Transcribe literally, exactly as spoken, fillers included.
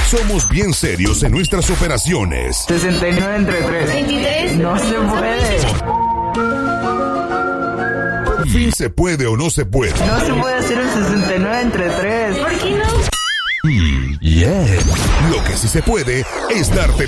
Somos bien serios en nuestras operaciones. sesenta y nueve entre tres. veintitrés. No se puede. Por fin se puede o no se puede. No se puede hacer el sesenta y nueve entre tres. ¿Por qué no? Mm, yeah. Lo que sí se puede es darte